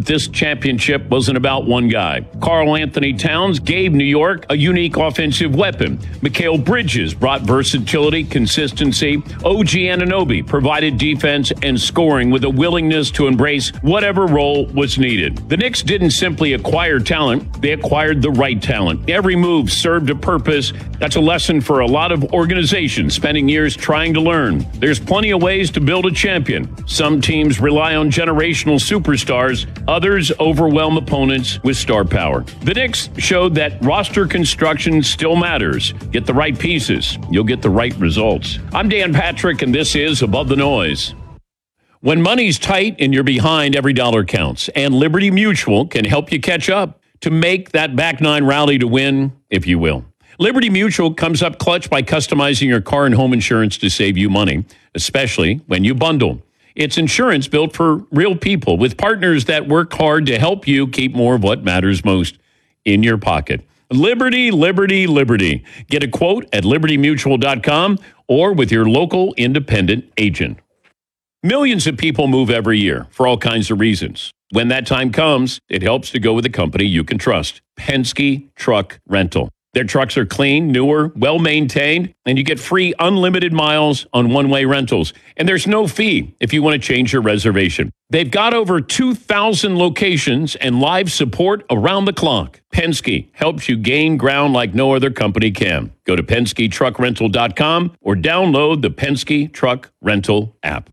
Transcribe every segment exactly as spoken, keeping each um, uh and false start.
But this championship wasn't about one guy. Karl Anthony Towns gave New York a unique offensive weapon. Mikal Bridges brought versatility, consistency. O G Anunoby provided defense and scoring with a willingness to embrace whatever role was needed. The Knicks didn't simply acquire talent, they acquired the right talent. Every move served a purpose. That's a lesson for a lot of organizations spending years trying to learn. There's plenty of ways to build a champion. Some teams rely on generational superstars, others overwhelm opponents with star power. The Knicks showed that roster construction still matters. Get the right pieces, you'll get the right results. I'm Dan Patrick, and this is Above the Noise. When money's tight and you're behind, every dollar counts, and Liberty Mutual can help you catch up to make that back nine rally to win, if you will. Liberty Mutual comes up clutch by customizing your car and home insurance to save you money, especially when you bundle. It's insurance built for real people with partners that work hard to help you keep more of what matters most in your pocket. Liberty, Liberty, Liberty. Get a quote at liberty mutual dot com or with your local independent agent. Millions of people move every year for all kinds of reasons. When that time comes, it helps to go with a company you can trust. Penske Truck Rental. Their trucks are clean, newer, well-maintained, and you get free unlimited miles on one-way rentals. And there's no fee if you want to change your reservation. They've got over two thousand locations and live support around the clock. Penske helps you gain ground like no other company can. Go to penske truck rental dot com or download the Penske Truck Rental app.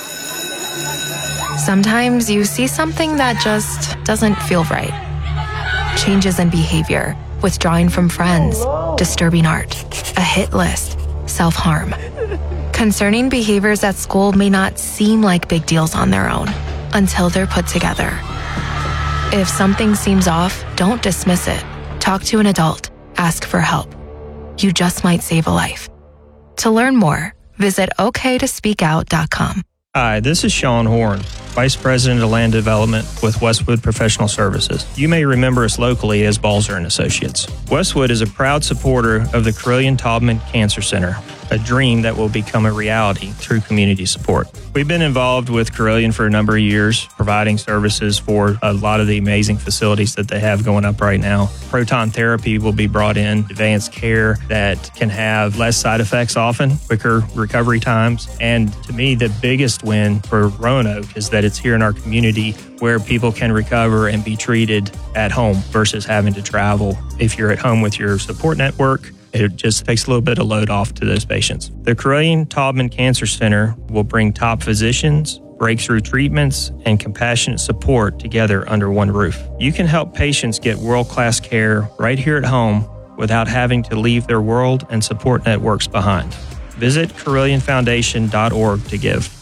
Sometimes you see something that just doesn't feel right. Changes in behavior, withdrawing from friends, disturbing art, a hit list, self-harm. Concerning behaviors at school may not seem like big deals on their own until they're put together. If something seems off, don't dismiss it. Talk to an adult. Ask for help. You just might save a life. To learn more, visit o k to speak out dot com. Hi, this is Sean Horn, Vice President of Land Development with Westwood Professional Services. You may remember us locally as Balzer and Associates. Westwood is a proud supporter of the Carilion-Taubman Cancer Center, a dream that will become a reality through community support. We've been involved with Carilion for a number of years, providing services for a lot of the amazing facilities that they have going up right now. Proton therapy will be brought in, advanced care that can have less side effects often, quicker recovery times. And to me, the biggest win for Roanoke is that it's here in our community where people can recover and be treated at home versus having to travel. If you're at home with your support network, it just takes a little bit of load off to those patients. The Carilion-Taubman Cancer Center will bring top physicians, breakthrough treatments, and compassionate support together under one roof. You can help patients get world-class care right here at home without having to leave their world and support networks behind. Visit Carilion Foundation dot org to give.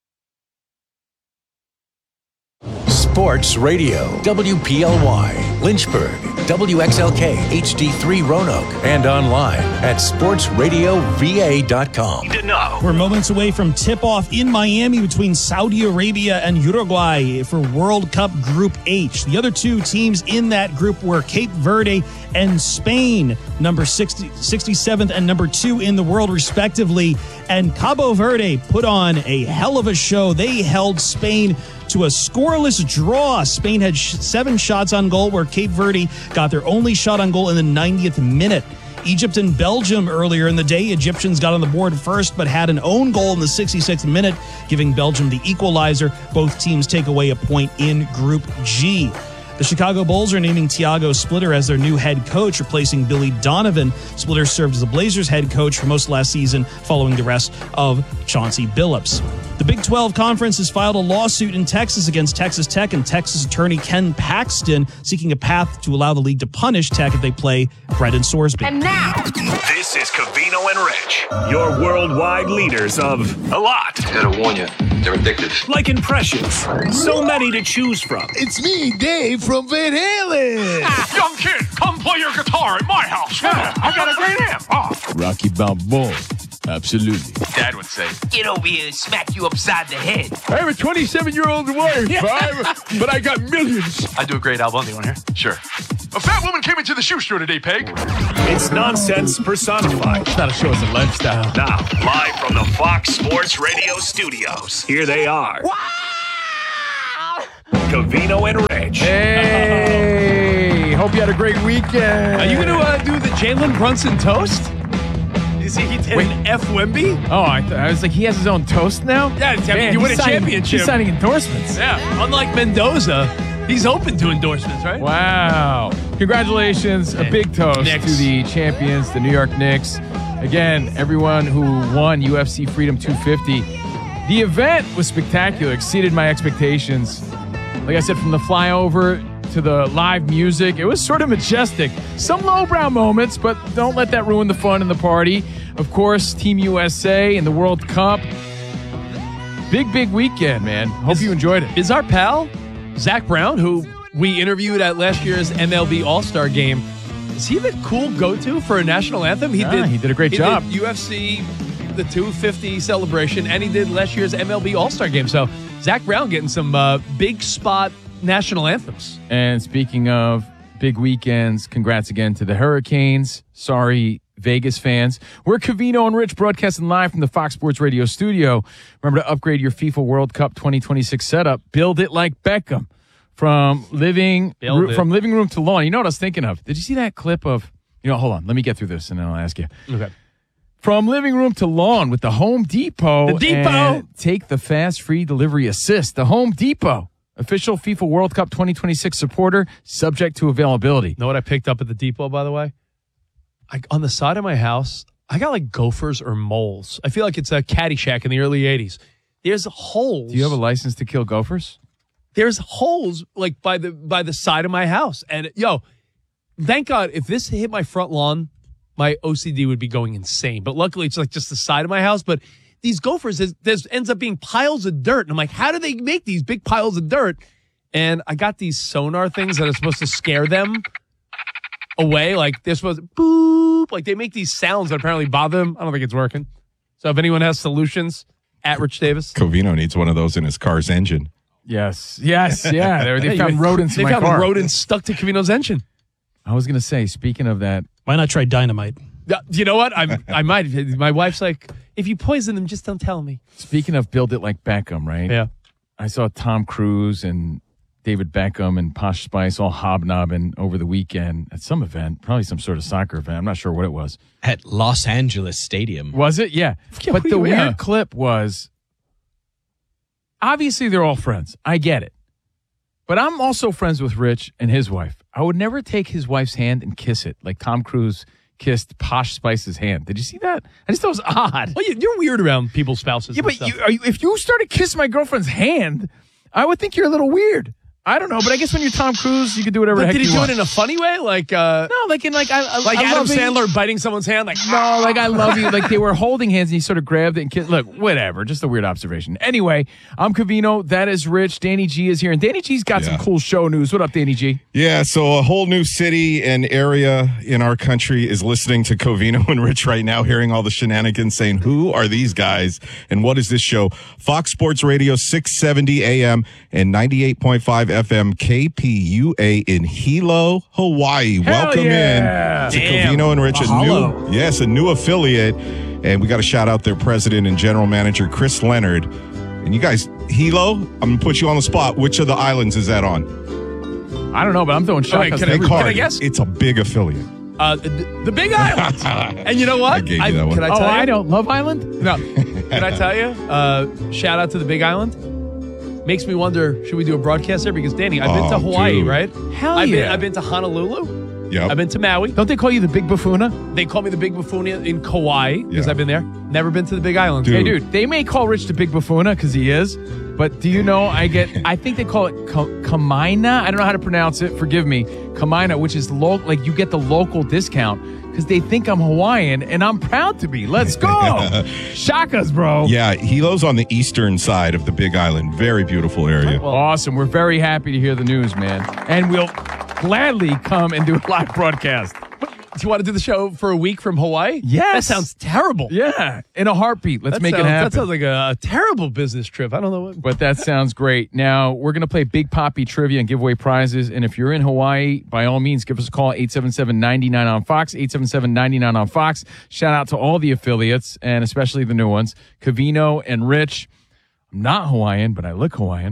Sports Radio, W P L Y, Lynchburg, W X L K, H D three Roanoke, and online at sports radio v a dot com. We're moments away from tip-off in Miami between Saudi Arabia and Uruguay for World Cup Group H. The other two teams in that group were Cape Verde and Spain, number sixty, sixty-seventh and number two in the world, respectively. And Cabo Verde put on a hell of a show. They held Spain to a scoreless draw. Spain had sh- seven shots on goal, where Cape Verde got their only shot on goal in the ninetieth minute. Egypt and Belgium earlier in the day. Egyptians got on the board first, but had an own goal in the sixty-sixth minute, giving Belgium the equalizer. Both teams take away a point in Group G. The Chicago Bulls are naming Thiago Splitter as their new head coach, replacing Billy Donovan. Splitter served as the Blazers head coach for most of last season, following the rest of Chauncey Billups. The Big twelve Conference has filed a lawsuit in Texas against Texas Tech and Texas attorney Ken Paxton, seeking a path to allow the league to punish Tech if they play Brendan Sorsby. And now, this is Covino and Rich, your worldwide leaders of a lot. I gotta warn you, they're addictive. Like impressions, so many to choose from. It's me, Dave from Van Halen. Ah, young kid, come play your guitar at my house. Yeah, I got a great amp. Oh. Rocky Balboa. Absolutely. Dad would say, get over here and smack you upside the head. I have a twenty-seven-year-old wife, yeah. Five, but I got millions. I do a great Al Bundy one here. Sure. A fat woman came into the shoe store today, Peg. It's nonsense personified. It's not a show, it's a lifestyle. Now, live from the Fox Sports Radio studios, here they are. Wow! Covino and Rich. Hey, hope you had a great weekend. Are you going to uh, do the Jalen Brunson toast? You see, he did Wait. an F. Wemby. Oh, I, th- I was like, he has his own toast now? Yeah, I mean, Man, you win a signing, championship. He's signing endorsements. Yeah, unlike Mendoza, he's open to endorsements, right? Wow. Congratulations. A big toast Knicks. to the champions, the New York Knicks. Again, everyone who won U F C Freedom two fifty. The event was spectacular, exceeded my expectations. Like I said, from the flyover to the live music, it was sort of majestic. Some lowbrow moments, but don't let that ruin the fun and the party. Of course, Team U S A and the World Cup. Big, big weekend, man. Hope Is, you enjoyed it. Is our pal, Zach Brown, who we interviewed at last year's M L B All-Star Game, is he the cool go-to for a national anthem? He Yeah, did. he did a great he job. Did U F C, the two fifty celebration, and he did last year's M L B All-Star Game. So Zach Brown getting some uh, big spot national anthems. And speaking of big weekends, congrats again to the Hurricanes. Sorry, Vegas fans. We're Covino and Rich broadcasting live from the Fox Sports Radio studio. Remember to upgrade your FIFA World Cup twenty twenty-six setup. Build it like Beckham. From living Build it. from living room to lawn. You know what I was thinking of? Did you see that clip of, you know, hold on, let me get through this and then I'll ask you. Okay. From living room to lawn with the Home Depot. The Depot. And take the fast free delivery assist. The Home Depot. Official FIFA World Cup twenty twenty-six supporter, subject to availability. Know what I picked up at the Depot, by the way? I, on the side of my house, I got like gophers or moles. I feel like it's a Caddyshack in the early eighties. There's holes. Do you have a license to kill gophers? There's holes like by the by the side of my house. And yo, thank God if this hit my front lawn, my O C D would be going insane. But luckily it's like just the side of my house. But these gophers, there's, there's ends up being piles of dirt. And I'm like, how do they make these big piles of dirt? And I got these sonar things that are supposed to scare them away. Like they're supposed to boop. Like they make these sounds that apparently bother them. I don't think it's working. So if anyone has solutions, at Rich Davis. Covino needs one of those in his car's engine. Yes, yes, yeah. They, they Hey, found you- rodents They in my found car. rodents stuck to Covino's engine. I was going to say, speaking of that, Why not try dynamite? Yeah, you know what? I I might. My wife's like, if you poison them, just don't tell me. speaking of build it like Beckham, right? Yeah. I saw Tom Cruise and David Beckham and Posh Spice all hobnobbing over the weekend at some event, probably some sort of soccer event. I'm not sure what it was. At Los Angeles Stadium. Was it? Yeah. Yeah, But the yeah. weird clip was, obviously they're all friends. I get it. But I'm also friends with Rich and his wife. I would never take his wife's hand and kiss it like Tom Cruise kissed Posh Spice's hand. Did you see that? I just thought it was odd. Well, you, you're weird around people's spouses. Yeah, and but stuff. you, are you, if you started kissing my girlfriend's hand, I would think you're a little weird. I don't know, but I guess when you're Tom Cruise, you can do whatever the But heck did he you do want. it in a funny way? Like, uh, No, like in like I, I like I Adam love it. Sandler biting someone's hand? Like, No, like I love you. Like they were holding hands and he sort of grabbed it and kissed. Look, whatever. Just a weird observation. Anyway, I'm Covino. That is Rich. Danny G is here. And Danny G's got Yeah. some cool show news. What up, Danny G? Yeah, so a whole new city and area in our country is listening to Covino and Rich right now, hearing all the shenanigans, saying, who are these guys and what is this show? Fox Sports Radio, six seventy A M and ninety-eight point five F M, K P U A in Hilo, Hawaii. Hell Welcome yeah. in to Damn. Covino and Rich, a Mahalo. new, yes, a new affiliate. And we got to shout out their president and general manager, Chris Leonard. And you guys, Hilo, I'm going to put you on the spot. Which of the islands is that on? I don't know, but I'm throwing Oh, wait, shots. can I- every- can I Card. guess? It's a big affiliate. uh, the, the Big Island. And you know what? I gave you that one. Can I tell Oh, you? I don't. Love Island? No. Can I tell you? Uh, shout out to the Big Island. Makes me wonder, should we do a broadcast there? Because, Danny, I've been Oh, to Hawaii, dude. right? Hell I've Been, yeah. I've been to Honolulu. Yep. I've been to Maui. Don't they call you the Big Buffoona? They call me the Big Buffoona in Kauai because Yeah. I've been there. Never been to the Big Island. Dude. Hey, dude, they may call Rich the Big Buffoona because he is, but do you know I get, I think they call it Ka- Kamaina. I don't know how to pronounce it. Forgive me. Kamaina, which is lo- like you get the local discount because they think I'm Hawaiian and I'm proud to be. Let's go. Shakas, bro. Yeah, Hilo's on the eastern side of the Big Island. Very beautiful area. Awesome. We're very happy to hear the news, man. And we'll gladly come and do a live broadcast. Do you want to do the show for a week from Hawaii? Yes. That sounds terrible. Yeah, in a heartbeat. Let's That make sounds, it happen. That sounds like a, a terrible business trip. I don't know what. But that sounds great. Now, we're going to play Big Poppy Trivia and give away prizes. And if you're in Hawaii, by all means, give us a call, eight seven seven, nine nine on Fox, eight seven seven, nine nine on Fox. Shout out to all the affiliates, and especially the new ones, Covino and Rich. I'm not Hawaiian, but I look Hawaiian.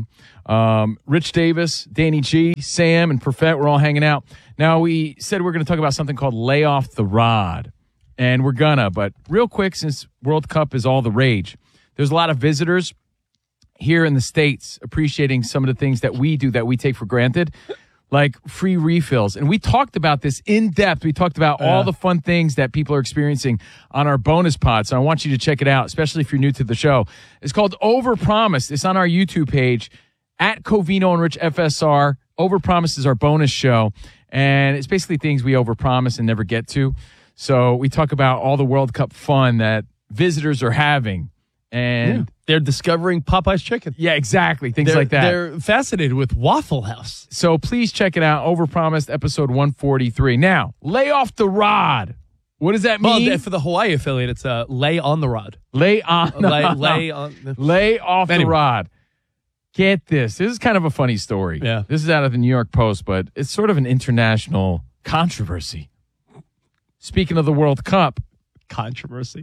Um, Rich Davis, Danny G, Sam, and Perfett were all hanging out. Now, we said we are going to talk about something called Lay Off the Rod, and we're gonna, but real quick, since World Cup is all the rage, there's a lot of visitors here in the States appreciating some of the things that we do that we take for granted, like free refills. And we talked about this in depth. We talked about all the fun things that people are experiencing on our bonus pod. So I want you to check it out, especially if you're new to the show. It's called Overpromise. It's on our YouTube page at Covino and Rich F S R. Overpromise is our bonus show. And it's basically things we overpromise and never get to. So we talk about all the World Cup fun that visitors are having. And yeah. They're discovering Popeye's chicken. Yeah, exactly. Things they're, like that. They're fascinated with Waffle House. So please check it out. Overpromised, episode one forty-three. Now, lay off the rod. What does that mean? Well, for the Hawaii affiliate, it's uh, lay on the rod. Lay on the lay, lay on the Lay off anyway. the rod. Get this. This is kind of a funny story. Yeah. This is out of the New York Post, but it's sort of an international controversy. Speaking of the World Cup. Controversy.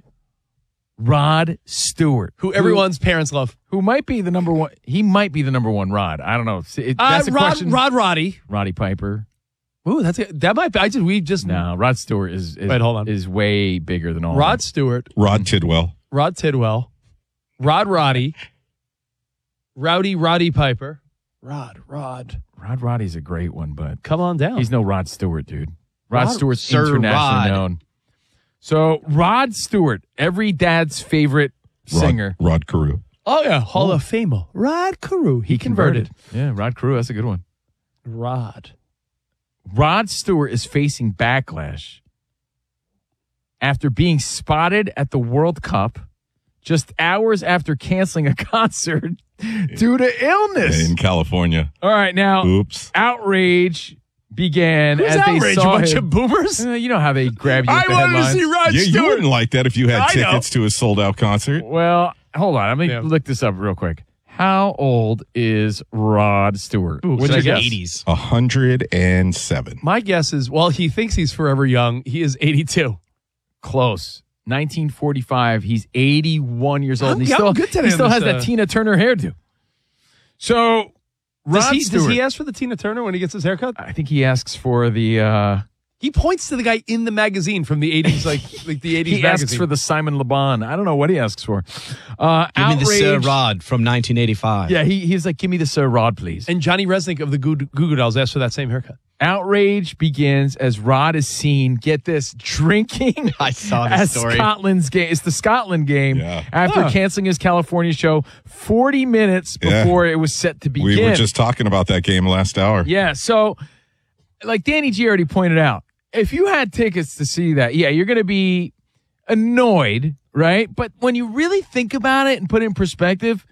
Rod Stewart, who everyone's who, parents love, who might be the number one. He might be the number one Rod. I don't know. It, that's uh, a Rod, question. Rod Roddy, Roddy Piper. Ooh, that's it. That might be. I just we just no. Rod Stewart is, is wait. Hold on. Is way bigger than all. Rod Stewart, Rod Tidwell, Rod Tidwell, Rod Roddy, Rowdy Roddy Piper, Rod Rod Rod Roddy's a great one, but come on down. He's no Rod Stewart, dude. Rod, Rod Stewart's Sir internationally Rod. known. So Rod Stewart, every dad's favorite singer. Rod, Rod Carew. Oh, yeah. Hall of Famer. Rod Carew. He, he converted. converted. Yeah, Rod Carew. That's a good one. Rod. Rod Stewart is facing backlash after being spotted at the World Cup just hours after canceling a concert due to illness. In California. All right, now, Oops. outrage began Who's as outrage? they saw a bunch him. of boomers? Uh, you know how they grab you I with the wanted headlines. to see Rod yeah, Stewart. You wouldn't like that if you had I tickets know. to a sold-out concert. Well, hold on. Let me Yeah. look this up real quick. How old is Rod Stewart? Ooh, What's should I your guess? eighties. one hundred seven. My guess is, well, he thinks he's forever young. He is eighty-two. Close. nineteen forty-five. He's eighty-one years old. I'm- and he I'm still, good today he on still this, has that uh, Tina Turner hairdo. So, Rod Does he, Stewart. does he ask for the Tina Turner when he gets his haircut? I think he asks for the. Uh, He points to the guy in the magazine from the eighties, like like the eighties he magazine. asks for the Simon Le Bon. I don't know what he asks for. Uh, Give me the Sir outrage- Rod from nineteen eighty-five. Yeah, he, he's like, give me the Sir Rod, please. And Johnny Resnick of the Goo Goo Goo Dolls asked for that same haircut. Outrage begins as Rod is seen, get this, drinking I saw this at story. Scotland's game. It's the Scotland game Yeah. after Huh. canceling his California show forty minutes Yeah. before it was set to begin. We were just talking about that game last hour. Yeah, so like Danny G already pointed out, if you had tickets to see that, yeah, you're going to be annoyed, right? But when you really think about it and put it in perspective,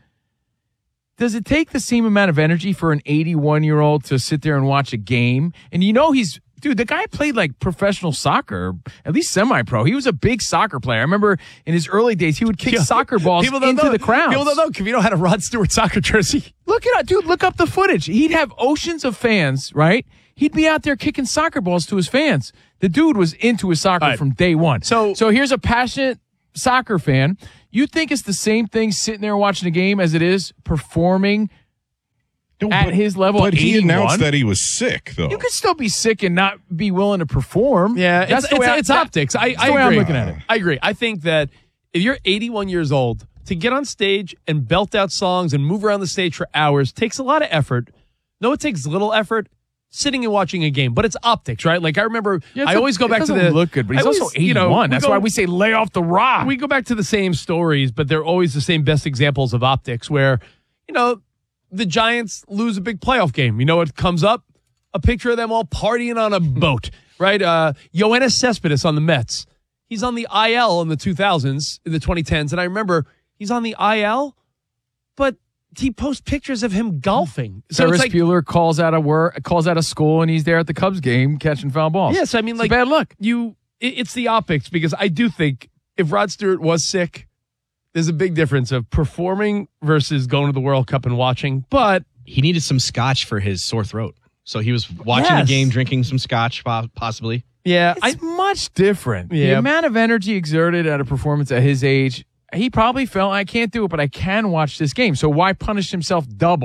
does it take the same amount of energy for an eighty-one-year-old to sit there and watch a game? And you know he's, dude, the guy played like professional soccer, at least semi-pro. He was a big soccer player. I remember in his early days, he would kick Yeah. soccer balls People don't into know, the crowd. People don't know. Covino had a Rod Stewart soccer jersey. Look it up, dude. Look up the footage. He'd have oceans of fans, right? He'd be out there kicking soccer balls to his fans. The dude was into his soccer All right. from day one. So- so here's a passionate soccer fan. You think it's the same thing sitting there watching a game as it is performing No, at but- his level? But he eighty-one? announced that he was sick, though. You could still be sick and not be willing to perform. Yeah, That's it's, the it's, way I- it's that- optics. I, that's I the way agree. I'm looking at it. I agree. I think that if you're eighty-one years old, to get on stage and belt out songs and move around the stage for hours takes a lot of effort. No, it takes little effort sitting and watching a game, but it's optics, right? Like I remember, Yeah, it's I a- always go it back to doesn't the look good, but he's I always, also eighty-one. you know, we That's go- why we say lay off the rock. We go back to the same stories, but they're always the same best examples of optics where, you know, the Giants lose a big playoff game. You know what comes up? A picture of them all partying on a boat, right? Uh, Yoenis Cespedes on the Mets. He's on the I L in the two thousands, in the twenty tens, and I remember he's on the I L, but he posts pictures of him golfing. So Ferris it's like, Bueller calls out of work, calls out of school, and he's there at the Cubs game catching foul balls. yes, I mean, It's like a bad look. You, it, it's the optics because I do think if Rod Stewart was sick, there's a big difference of performing versus going to the World Cup and watching. But He needed some scotch for his sore throat. So he was watching Yes. the game, drinking some scotch, po- possibly. yeah, It's much different. The Yeah. amount of energy exerted at a performance at his age, he probably felt, I can't do it, but I can watch this game. So why punish himself double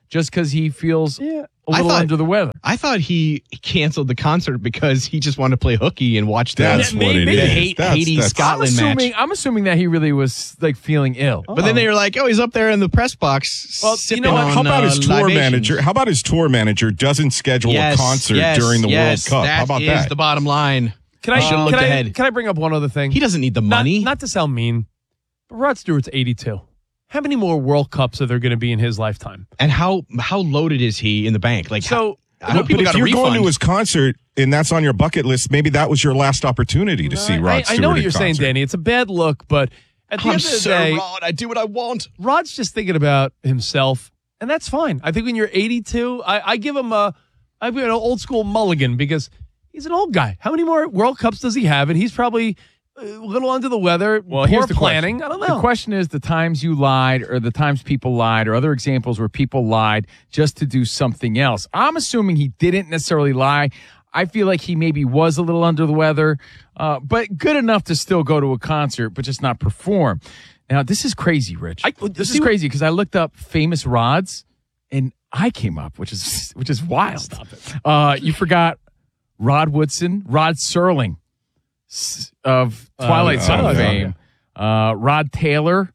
just because he feels yeah. a little thought, under the weather. I thought he canceled the concert because he just wanted to play hooky and watch the, That's the, what it the is. Haiti, That's- Haiti that's- Scotland I'm assuming, match. I'm assuming that he really was like feeling ill. But then they were like, "Oh, he's up there in the press box." Well, sipping you know what? on, How about uh, his tour libations. manager? How about his tour manager doesn't schedule Yes, a concert yes, during the yes, World Cup? How that about is that? the bottom line. Can I, He should've can, looked I ahead. can I bring up one other thing? He doesn't need the Not- money. Not to sound mean, but Rod Stewart's eighty-two. How many more World Cups are there going to be in his lifetime? And how how loaded is he in the bank? Like, So, how, I hope But people if got a you're refund. going to his concert and that's on your bucket list, maybe that was your last opportunity to see Rod I, Stewart I know what in you're saying, concert. Danny. It's a bad look, but at the I'm end of the so day, Rod. I do what I want. Rod's just thinking about himself, and that's fine. I think when you're eighty-two, I, I give him a, I give him an old school mulligan because he's an old guy. How many more World Cups does he have? And he's probably a little under the weather. Well, poor here's the planning. question. I don't know. The question is the times you lied or the times people lied or other examples where people lied just to do something else. I'm assuming he didn't necessarily lie. I feel like he maybe was a little under the weather, uh, but good enough to still go to a concert, but just not perform. Now, this is crazy, Rich. I- this see is what- crazy because I looked up famous rods and I came up, which is which is wild. Stop it. Uh, you forgot Rod Woodson, Rod Serling s- of Twilight Uh, Zone Twilight Zone, fame, uh, Rod Taylor,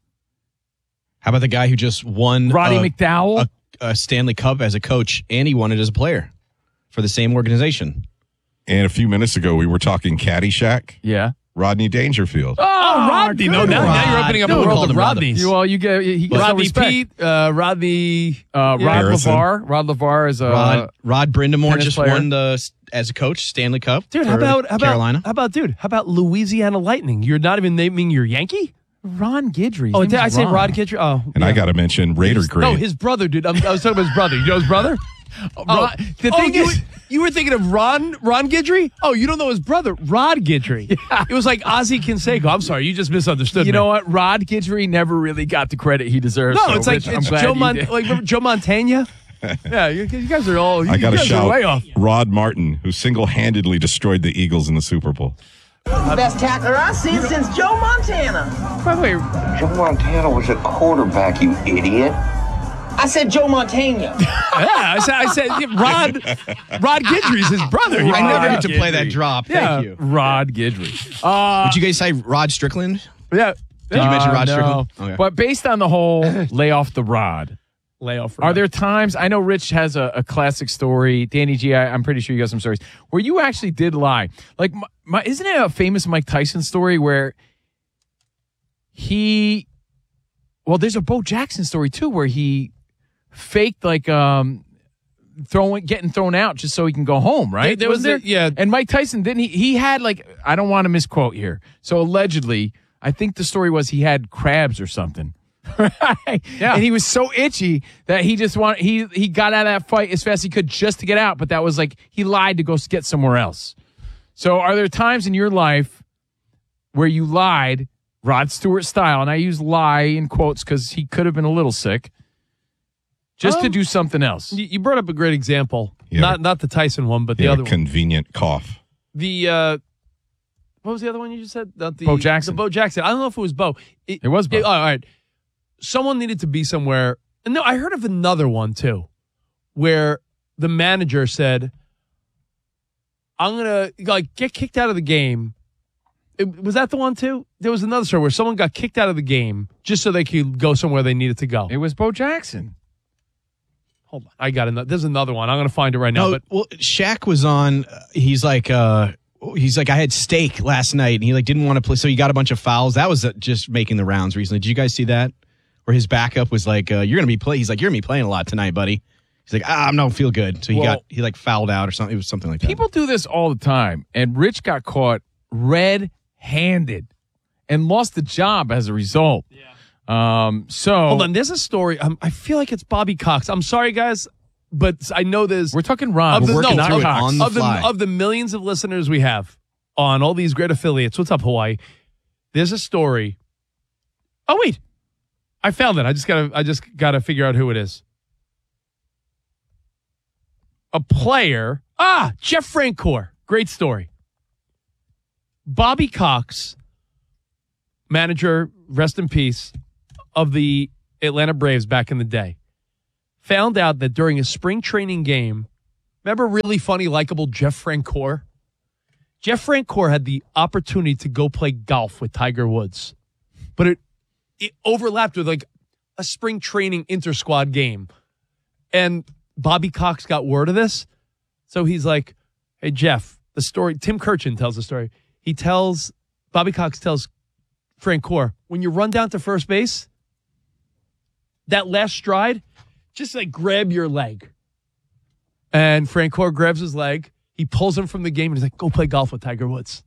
How about the guy who just won Roddy uh, McDowell. a, a Stanley Cup as a coach, and he won it as a player for the same organization? And a few minutes ago, we were talking Caddyshack. Yeah. Rodney Dangerfield. Oh, Rodney. No, now, now you're opening up No a one world called of him Rodney. Rodneys. You, well, you get he gets no Rodney respect. Pete, uh, Rodney. Uh, Yeah. Rod Harrison. LeVar. Rod LeVar is a Rod Rod Brindamore tennis just player. won the as a coach Stanley Cup. Dude, for how about how about Carolina? how about dude? How about Louisiana Lightning? You're not even naming your Yankee. Ron Guidry. His Oh, name did is I say Ron. Rod Kitcher? Oh, And I got to mention Raider Grade. no, his brother, dude. I'm, I was talking about his brother. You know his brother? Oh, Oh, Ron- the oh, thing you, is, were- you were thinking of Ron Ron Guidry? Oh, you don't know his brother, Rod Guidry. It was like Ozzie Canseco. I'm sorry, you just misunderstood. you me. know what? Rod Guidry never really got the credit he deserves. No, so, it's like Rich, I'm it's glad Joe you Mon- did. like remember Joe Montana. Yeah, you, you guys are all. You, I got to you guys are way off. shout Rod Martin, who single-handedly destroyed the Eagles in the Super Bowl. Best tackler I've seen since Joe Montana. By the way, Joe Montana was a quarterback, you idiot. I said Joe Montana. Yeah, I said, I said yeah, Rod Rod Guidry's his brother. He- I never Rod get to play Guidry. that drop. yeah, Thank you. Rod Guidry. Uh, Would you guys say Rod Strickland? yeah, Did you mention uh, Rod no. Strickland? Okay. But based on the whole lay off the rod, layoff. are there times, I know Rich has a, a classic story, Danny G, I, I'm pretty sure you got some stories, where you actually did lie. Like, my, my, isn't it a famous Mike Tyson story where he, well, there's a Bo Jackson story too, where he faked like um throwing, getting thrown out just so he can go home, right? There- there was Wasn't the- yeah. And Mike Tyson, didn't he, he had like, I don't want to misquote here. So allegedly, I think the story was he had crabs or something. Right? Yeah. And he was so itchy that he just wanted he he got out of that fight as fast as he could just to get out, but that was like he lied to go get somewhere else. So are there times in your life where you lied Rod Stewart style, and I use lie in quotes because he could have been a little sick, just to Um, do something else? You you brought up a great example. Yeah. Not not the Tyson one, but He the had other a one. convenient cough. The uh, what was the other one you just said? Not the, Bo Jackson. The Bo Jackson. I don't know if it was Bo. It was Bo. all right. Someone needed to be somewhere. And no, I heard of another one too, where the manager said, "I'm gonna like get kicked out of the game." It, was that the one too? There was another story where someone got kicked out of the game just so they could go somewhere they needed to go. It was Bo Jackson. Hold on, I got another. There's another one. I'm gonna find it right now. No, But well, Shaq was on. uh, He's like, uh, he's like, I had steak last night, and he like didn't want to play, so he got a bunch of fouls. That was uh, just making the rounds recently. Did you guys see that? Where his backup was like, uh, "You're gonna be play." He's like, "You're gonna be playing a lot tonight, buddy." He's like, "Ah, I don't feel good," so he Well, got he like fouled out or something. It was something like that. People do this all the time, and Rich got caught red-handed and lost the job as a result. Yeah. Um. So hold on, there's a story. Um, I feel like it's Bobby Cox. I'm sorry, guys, but I know there's. We're talking Ron. Of the, We're working no, through of, it on the of the fly. of the millions of listeners we have on all these great affiliates. What's up, Hawaii? There's a story. Oh wait, I found it. I just gotta. I just gotta figure out who it is. A player. Ah, Jeff Francoeur. Great story. Bobby Cox, manager, rest in peace, of the Atlanta Braves back in the day, found out that during a spring training game, remember really funny, likable Jeff Francoeur? Jeff Francoeur had the opportunity to go play golf with Tiger Woods, but it it overlapped with like a spring training inter-squad game. And Bobby Cox got word of this. So he's like, hey, Jeff, the story, Tim Kirchin tells the story. He tells, Bobby Cox tells Francoeur, when you run down to first base, that last stride, just like grab your leg. And Francoeur grabs his leg. He pulls him from the game and he's like, go play golf with Tiger Woods.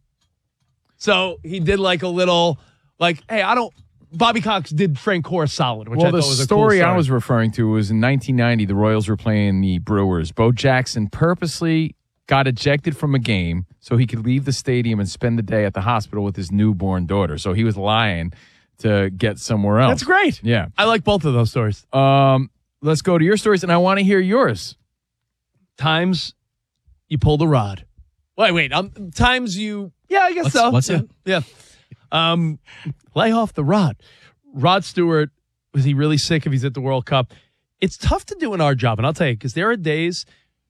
So he did like a little, like, hey, I don't, Bobby Cox did Francoeur solid, which well, I thought the was a story, cool story I was referring to was in nineteen ninety, the Royals were playing the Brewers. Bo Jackson purposely got ejected from a game so he could leave the stadium and spend the day at the hospital with his newborn daughter. So he was lying to get somewhere else. That's great. Yeah. I like both of those stories. Um, let's go to your stories, and I want to hear yours. Times you pulled a rod. Wait, wait. Um, times you, yeah, I guess What's- so. what's yeah. that? Yeah. Um, lay off the rod. Rod Stewart, was he really sick if he's at the World Cup? It's tough to do in our job, and I'll tell you, because there are days,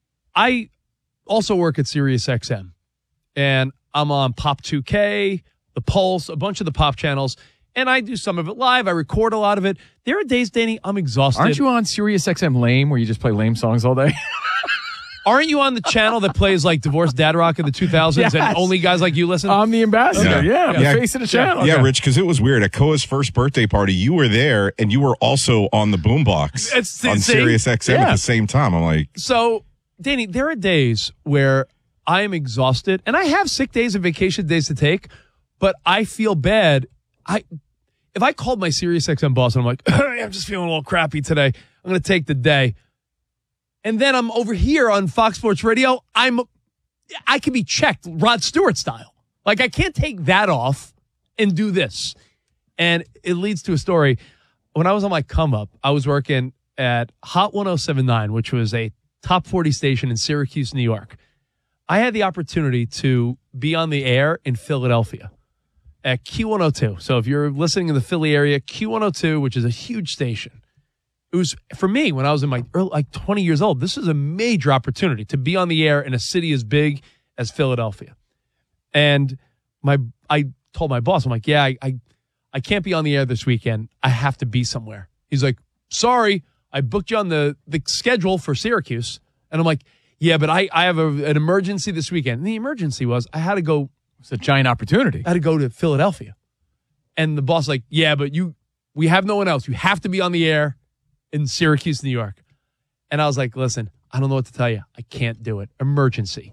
I also work at Sirius X M, and I'm on Pop two K, The Pulse, a bunch of the pop channels, and I do some of it live. I record a lot of it. There are days, Danny, I'm exhausted. Aren't you on Sirius X M Lame where you just play lame songs all day? Aren't you on the channel that plays like Divorced Dad Rock in the two thousands Yes. and only guys like you listen? I'm the ambassador. Yeah, I'm Yeah. the face of the channel. Yeah, Okay. Rich, because it was weird. At Koa's first birthday party, you were there, and you were also on the boombox It's- on see? Sirius X M Yeah. at the same time. I'm like, So, Danny, there are days where I am exhausted, and I have sick days and vacation days to take, but I feel bad. I if I called my Sirius X M boss and I'm like, I'm just feeling a little crappy today, I'm going to take the day. And then I'm over here on Fox Sports Radio, I'm I can be checked Rod Stewart style. Like I can't take that off and do this. And it leads to a story. When I was on my come up, I was working at Hot one oh seven point nine, which was a top forty station in Syracuse, New York. I had the opportunity to be on the air in Philadelphia at Q one oh two. So if you're listening in the Philly area, Q one oh two, which is a huge station. It was, for me, when I was in my early, like twenty years old, this is a major opportunity to be on the air in a city as big as Philadelphia. And my, I told my boss, I'm like, yeah, I, I, I can't be on the air this weekend. I have to be somewhere. He's like, sorry, I booked you on the, the schedule for Syracuse. And I'm like, yeah, but I, I have a, an emergency this weekend. And the emergency was I had to go. It's a giant opportunity. I had to go to Philadelphia. And the boss was like, yeah, but you, we have no one else. You have to be on the air in Syracuse, New York. And I was like, listen, I don't know what to tell you. I can't do it. Emergency.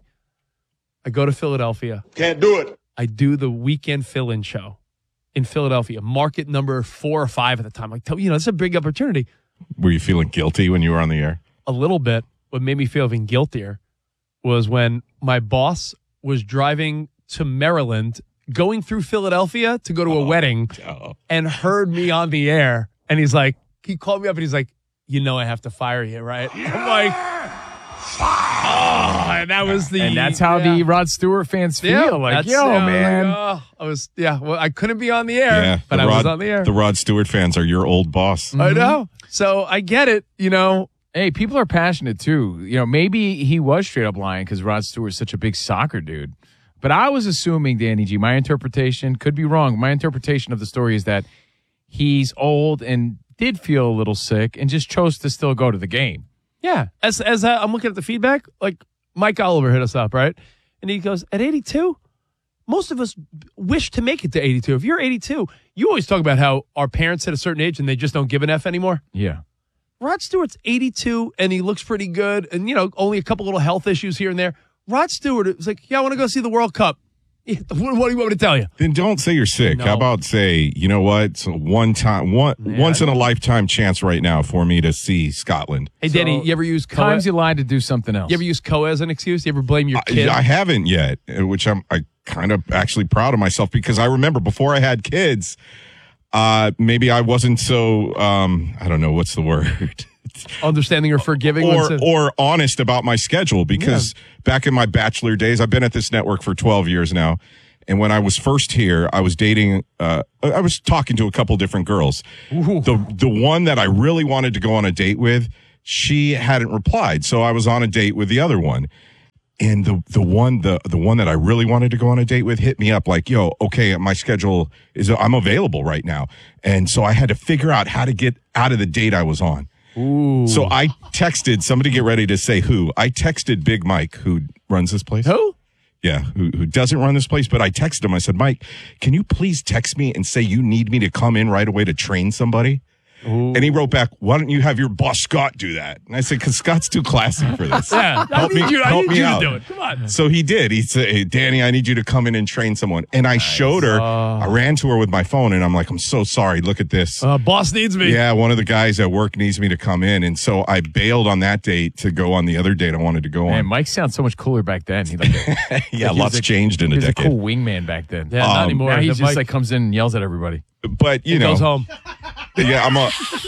I go to Philadelphia. Can't do it. I do the weekend fill-in show in Philadelphia, market number four or five at the time. Like, you know, it's a big opportunity. were you feeling guilty when you were on the air? A little bit. What made me feel even guiltier was when my boss was driving to Maryland, going through Philadelphia to go to a Oh, wedding, oh. and heard me on the air. And he's like, he called me up and he's like, you know I have to fire you, right? I'm like, oh, and that was the... And that's how yeah. the Rod Stewart fans feel. Yeah, like, that's- yo, yeah, I'm like, man. oh, I was, yeah, well, I couldn't be on the air, Yeah, but the I was Rod- on the air. The Rod Stewart fans are your old boss. I know. So I get it, you know. Hey, people are passionate too. You know, maybe he was straight up lying because Rod Stewart's such a big soccer dude. But I was assuming, Danny G, my interpretation, could be wrong. My interpretation of the story is that he's old and did feel a little sick and just chose to still go to the game. Yeah. As as uh, I'm looking at the feedback, like Mike Oliver hit us up, right? And he goes, at eighty-two, most of us wish to make it to eighty-two. If you're eighty-two, you always talk about how our parents hit a certain age and they just don't give an F anymore. Yeah. Rod Stewart's eighty-two and he looks pretty good and, you know, only a couple little health issues here and there. Rod Stewart was like, yeah, I want to go see the World Cup. What, what do you want me to tell you? Then don't say you're sick. No. How about say, you know what? It's a one time, one Yeah. once in a lifetime chance right now for me to see Scotland. Hey, Danny, you ever use Coa? Times you lied to do something else. You ever use Coa as an excuse? You ever blame your kid? I, I haven't yet, uh, which I'm I kind of actually proud of myself because I remember before I had kids, uh, maybe I wasn't so um, I don't know what's the word. Understanding or forgiving? or when it's a- or honest about my schedule because back in my bachelor days, I've been at this network for twelve years now. And when I was first here, I was dating, uh, I was talking to a couple different girls. The the one that I really wanted to go on a date with she hadn't replied. So I was on a date with the other one. And the the one the the one that I really wanted to go on a date with hit me up like, yo, okay, my schedule is I'm available right now. And so I had to figure out how to get out of the date I was on. Ooh. So I texted somebody, get ready to say who. I texted Big Mike, who runs this place. Who? Yeah, who, who doesn't run this place. But I texted him. I said, Mike, can you please text me and say you need me to come in right away to train somebody? Ooh. And he wrote back, why don't you have your boss Scott do that? And I said, because Scott's too classy for this. Yeah, help I need me, you, I help need me you out. to do it. Come on. So he did. He said, hey, Danny, I need you to come in and train someone. And I nice. showed her. Uh, I ran to her with my phone, and I'm like, I'm so sorry. Look at this. Uh, boss needs me. Yeah, one of the guys at work needs me to come in. And so I bailed on that date to go on the other date I wanted to go Man, on. Mike sounds so much cooler back then. He like, yeah, like lots a, changed in a he was decade. a cool wingman back then. Yeah, um, not anymore. Now he The just Mike- like comes in and yells at everybody. But, you he know. goes home. Yeah, I'm a.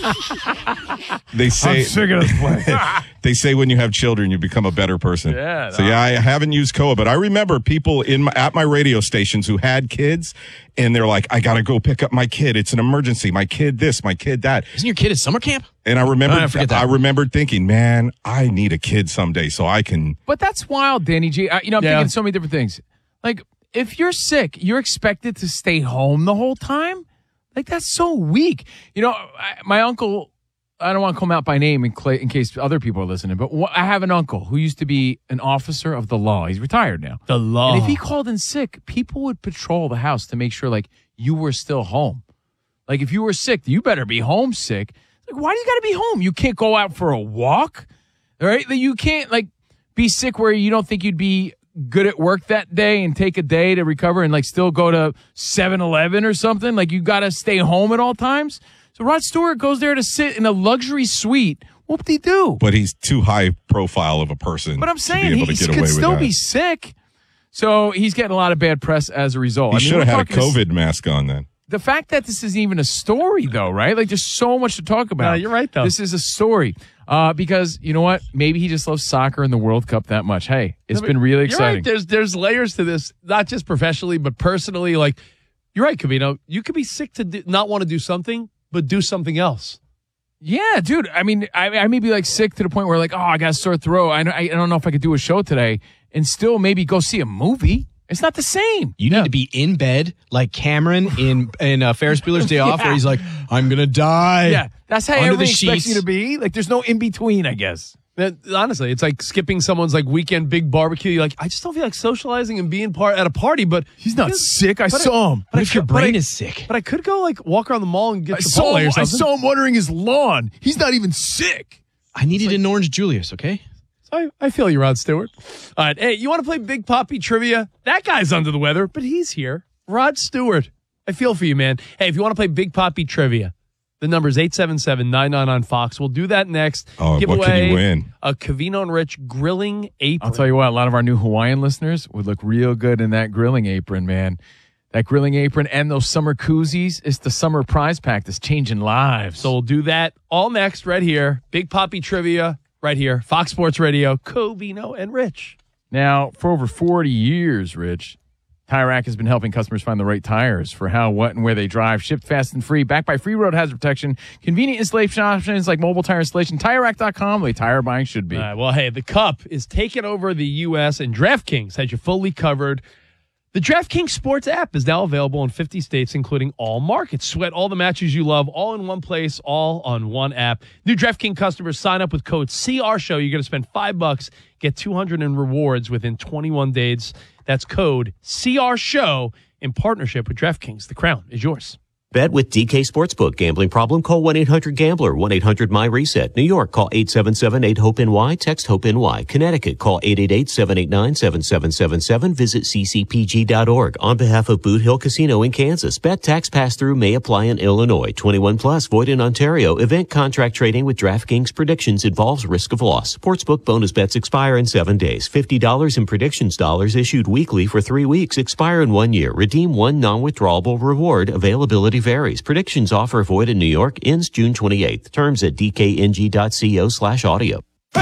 They say. I'm sick of this place. They say when you have children, you become a better person. Yeah. So yeah, I haven't used Koa, but I remember people in my, at my radio stations who had kids, and they're like, "I gotta go pick up my kid. It's an emergency. My kid this, my kid that." Isn't your kid at summer camp? And I remember, I forget that. I remembered thinking, "Man, I need a kid someday so I can." But that's wild, Danny G. I, you know, I'm Yeah. thinking so many different things. Like, if you're sick, you're expected to stay home the whole time. Like, that's so weak. You know, I, my uncle, I don't want to call him out by name in, cl- in case other people are listening, but wh- I have an uncle who used to be an officer of the law. He's retired now. The law. And if he called in sick, people would patrol the house to make sure, like, you were still home. Like, if you were sick, you better be home sick. Like, why do you got to be home? You can't go out for a walk, all right? Like, you can't, like, be sick where you don't think you'd be good at work that day and take a day to recover and like still go to seven eleven or something. Like, you got to stay home at all times. So Rod Stewart goes there to sit in a luxury suite. Whoop-de-doo. But he's too high profile of a person. But I'm to saying be he able to get away could with still that. be sick. So he's getting a lot of bad press as a result. He I mean, should have we're had a talking this- COVID mask on then. The fact that this isn't even a story, though, right? Like, there's so much to talk about. No, you're right, though. This is a story. Uh, because, you know what? Maybe he just loves soccer and the World Cup that much. Hey, it's No, been really you're exciting. Right. There's there's layers to this, not just professionally, but personally. Like, you're right, Covino. You could be sick to do, not want to do something, but do something else. Yeah, dude. I mean, I, I may be like sick to the point where like, oh, I got a sore throat. I, I don't know if I could do a show today and still maybe go see a movie. It's not the same. You need Yeah. to be in bed like Cameron in in uh, Ferris Bueller's Day Off, Yeah. where he's like, "I'm gonna die." Yeah, that's how Under everybody the expects sheets. you to be. Like, there's no in between, I guess. That, honestly, it's like skipping someone's like weekend big barbecue. You're like, I just don't feel like socializing and being part at a party. But He's not sick. I but saw him. But What I if your could- but brain I- is sick? But I could go like walk around the mall and get I saw, Chipotle him, or I something. saw him watering his lawn. He's not even sick. I needed an orange Julius. Okay. I, I feel you, Rod Stewart. All right. Hey, you want to play Big Poppy Trivia? That guy's under the weather, but he's here. Rod Stewart. I feel for you, man. Hey, if you want to play Big Poppy Trivia, the number is eight seven seven, nine nine on Fox. We'll do that next. Oh, Give what away can you win? A Covino and Rich grilling apron. I'll tell you what, a lot of our new Hawaiian listeners would look real good in that grilling apron, man. That grilling apron and those summer koozies. It's the summer prize pack that's changing lives. So we'll do that all next right here. Big Poppy Trivia right here. Fox Sports Radio, Covino and Rich. Now, for over forty years, Rich, Tire Rack has been helping customers find the right tires for how, what, and where they drive. Shipped fast and free, backed by free road hazard protection, convenient installation options like mobile tire installation, tire rack dot com, the way tire buying should be. All right, well, hey, the Cup is taking over the U S, and DraftKings has you fully covered. The DraftKings Sports app is now available in fifty states, including all markets. Sweat all the matches you love, all in one place, all on one app. New DraftKings customers sign up with code C R Show. You're going to spend five bucks, get two hundred in rewards within twenty-one days. That's code C R Show in partnership with DraftKings. The crown is yours. Bet with D K Sportsbook. Gambling problem? Call one eight hundred gambler, one eight hundred my reset. New York, call eight seven seven eight hope N Y, text HOPE-NY. Connecticut, call eight eight eight seven eight nine seven seven seven seven. Visit c c p g dot org. On behalf of Boot Hill Casino in Kansas, bet tax pass-through may apply in Illinois. twenty-one plus, void in Ontario. Event contract trading with DraftKings predictions involves risk of loss. Sportsbook bonus bets expire in seven days. fifty dollars in predictions dollars issued weekly for three weeks. Expire in one year. Redeem one non-withdrawable reward. Availability varies. Predictions offer void in New York. Ends June twenty-eighth. Terms at d k n g dot co slash audio. Into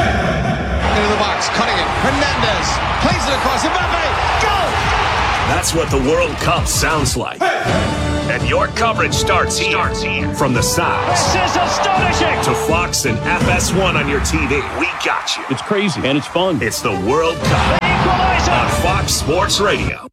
the box, cutting it. Hernandez plays it across. Mbappe, go! That's what the World Cup sounds like. At And your coverage starts here. Starts here. From the Sox. This is astonishing. To Fox and F S one on your T V. We got you. It's crazy and it's fun. It's the World Cup on Fox Sports Radio.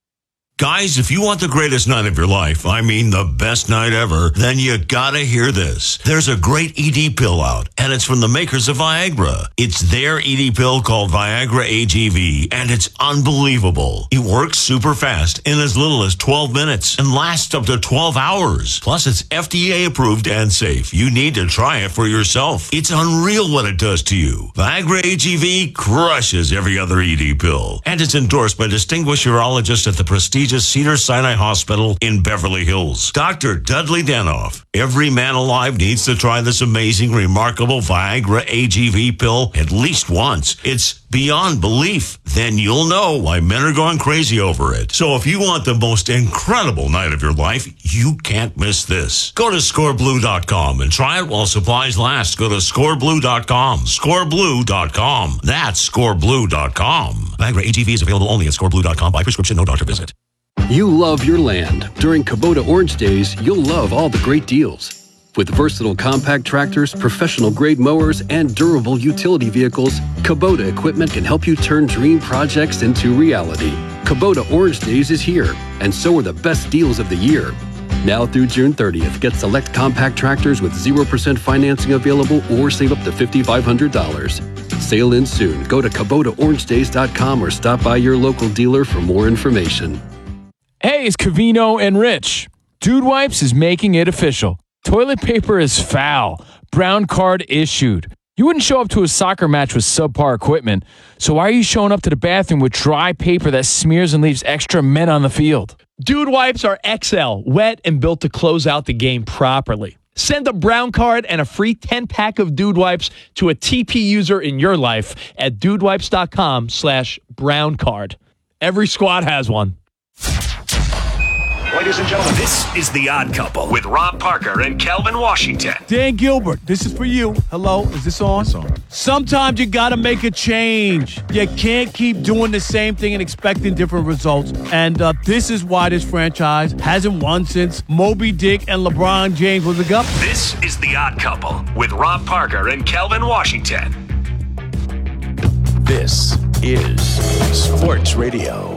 Guys, if you want the greatest night of your life, I mean the best night ever, then you gotta hear this. There's a great E D pill out, and it's from the makers of Viagra. It's their E D pill called Viagra A G V, and it's unbelievable. It works super fast in as little as twelve minutes and lasts up to twelve hours. Plus, it's F D A approved and safe. You need to try it for yourself. It's unreal what it does to you. Viagra A G V crushes every other E D pill, and it's endorsed by distinguished urologists at the prestigious Cedars-Sinai Hospital in Beverly Hills. Doctor Dudley Danoff. Every man alive needs to try this amazing, remarkable Viagra A G V pill at least once. It's beyond belief. Then you'll know why men are going crazy over it. So if you want the most incredible night of your life, you can't miss this. Go to score blue dot com and try it while supplies last. Go to score blue dot com. score blue dot com. That's score blue dot com. Viagra A G V is available only at score blue dot com by prescription, no doctor visit. You love your land. During Kubota Orange Days, you'll love all the great deals. With versatile compact tractors, professional-grade mowers, and durable utility vehicles, Kubota equipment can help you turn dream projects into reality. Kubota Orange Days is here, and so are the best deals of the year. Now through June thirtieth, get select compact tractors with zero percent financing available or save up to five thousand five hundred dollars. Sale ends soon. Go to Kubota Orange Days dot com or stop by your local dealer for more information. Hey, it's Covino and Rich. Dude Wipes is making it official. Toilet paper is foul. Brown card issued. You wouldn't show up to a soccer match with subpar equipment, so why are you showing up to the bathroom with dry paper that smears and leaves extra men on the field? Dude Wipes are X L, wet and built to close out the game properly. Send a brown card and a free ten-pack of Dude Wipes to a T P user in your life at dudewipes.com slash brown card. Every squad has one. Ladies and gentlemen, this is The Odd Couple with Rob Parker and Kelvin Washington. Dan Gilbert, this is for you. Hello, is this on? It's on. Sometimes you gotta make a change. You can't keep doing the same thing and expecting different results. And uh, this is why this franchise hasn't won since Moby Dick and LeBron James was a gup. This is The Odd Couple with Rob Parker and Kelvin Washington. This is Sports Radio.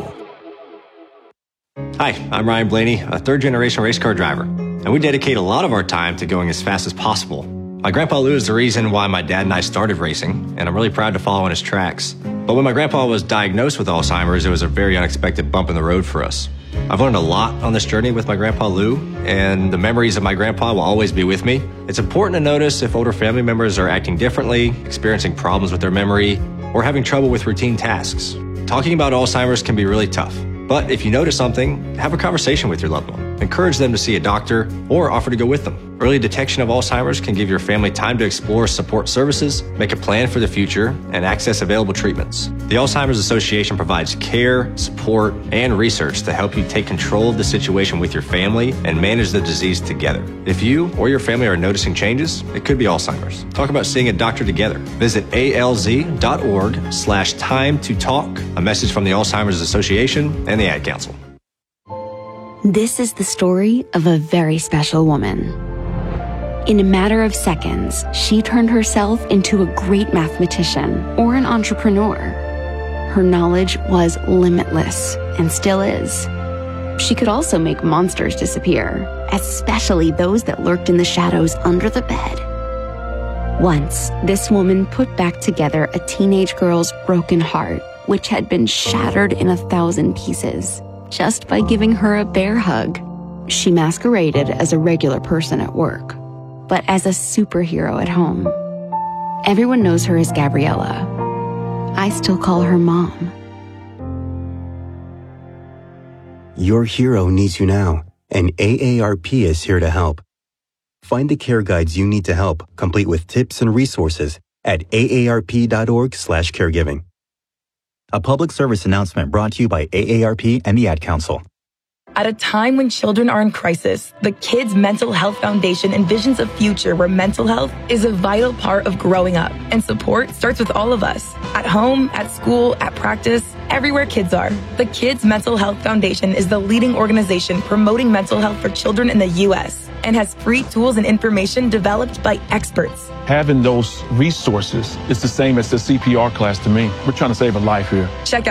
Hi, I'm Ryan Blaney, a third-generation race car driver, and we dedicate a lot of our time to going as fast as possible. My grandpa Lou is the reason why my dad and I started racing, and I'm really proud to follow in his tracks. But when my grandpa was diagnosed with Alzheimer's, it was a very unexpected bump in the road for us. I've learned a lot on this journey with my grandpa Lou, and the memories of my grandpa will always be with me. It's important to notice if older family members are acting differently, experiencing problems with their memory, or having trouble with routine tasks. Talking about Alzheimer's can be really tough. But if you notice something, have a conversation with your loved one. Encourage them to see a doctor or offer to go with them. Early detection of Alzheimer's can give your family time to explore support services, make a plan for the future, and access available treatments. The Alzheimer's Association provides care, support, and research to help you take control of the situation with your family and manage the disease together. If you or your family are noticing changes, it could be Alzheimer's. Talk about seeing a doctor together. Visit alz.org slash time to talk. A message from the Alzheimer's Association and the Ad Council. This is the story of a very special woman. In a matter of seconds, she turned herself into a great mathematician or an entrepreneur. Her knowledge was limitless and still is. She could also make monsters disappear, especially those that lurked in the shadows under the bed. Once, this woman put back together a teenage girl's broken heart, which had been shattered in a thousand pieces, just by giving her a bear hug. She masqueraded as a regular person at work, but as a superhero at home. Everyone knows her as Gabriella. I still call her Mom. Your hero needs you now, and A A R P is here to help. Find the care guides you need to help, complete with tips and resources at aarp.org slash caregiving. A public service announcement brought to you by A A R P and the Ad Council. At a time when children are in crisis, the Kids Mental Health Foundation envisions a future where mental health is a vital part of growing up, and support starts with all of us. At home, at school, at practice, everywhere kids are. The Kids Mental Health Foundation is the leading organization promoting mental health for children in the U S and has free tools and information developed by experts. Having those resources is the same as the C P R class to me. We're trying to save a life here. Check out